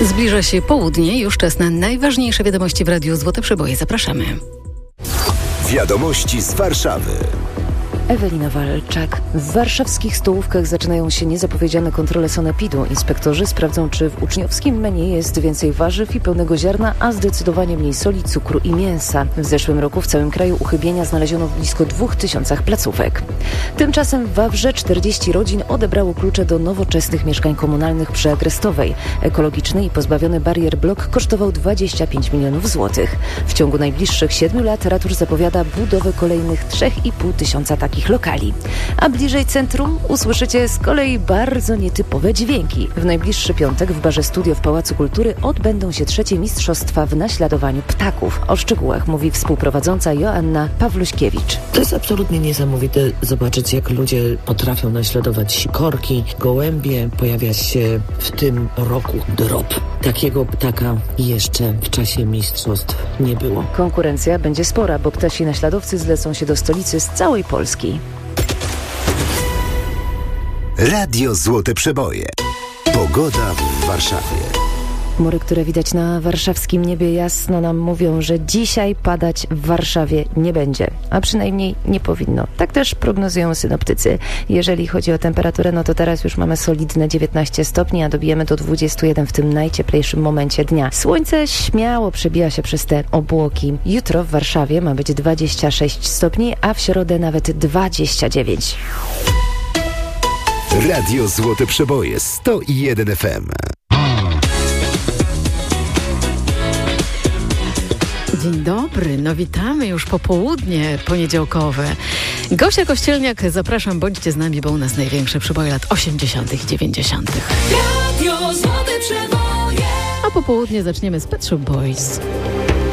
Zbliża się południe, już czas na najważniejsze wiadomości w Radiu Złote Przeboje. Zapraszamy. Wiadomości z Warszawy. Ewelina Walczak. W warszawskich stołówkach zaczynają się niezapowiedziane kontrole sanepidu. Inspektorzy sprawdzą, czy w uczniowskim menu jest więcej warzyw i pełnego ziarna, a zdecydowanie mniej soli, cukru i mięsa. W zeszłym roku w całym kraju uchybienia znaleziono w blisko 2000 placówek. Tymczasem w Wawrze 40 rodzin odebrało klucze do nowoczesnych mieszkań komunalnych przy Agrestowej. Ekologiczny i pozbawiony barier blok kosztował 25 milionów złotych. W ciągu najbliższych 7 lat ratusz zapowiada budowę kolejnych 3,5 tysiąca takich lokali. A bliżej centrum usłyszycie z kolei bardzo nietypowe dźwięki. W najbliższy piątek w barze Studio w Pałacu Kultury odbędą się 3. mistrzostwa w naśladowaniu ptaków. O szczegółach mówi współprowadząca Joanna Pawluśkiewicz. To jest absolutnie niesamowite zobaczyć, jak ludzie potrafią naśladować sikorki, gołębie. Pojawia się w tym roku drop. Takiego ptaka jeszcze w czasie mistrzostw nie było. Konkurencja będzie spora, bo ptasi naśladowcy zlecą się do stolicy z całej Polski. Radio Złote Przeboje. Pogoda w Warszawie. Chmury, które widać na warszawskim niebie, jasno nam mówią, że dzisiaj padać w Warszawie nie będzie, a przynajmniej nie powinno. Tak też prognozują synoptycy. Jeżeli chodzi o temperaturę, no to teraz już mamy solidne 19 stopni, a dobijemy do 21 w tym najcieplejszym momencie dnia. Słońce śmiało przebija się przez te obłoki. Jutro w Warszawie ma być 26 stopni, a w środę nawet 29. Radio Złote Przeboje 101 FM. Dzień dobry, no witamy już popołudnie poniedziałkowe. Gosia Kościelniak, zapraszam, bądźcie z nami, bo u nas największe przeboje lat 80. i 90. Radio Złote Przeboje. A popołudnie zaczniemy z Pet Shop Boys.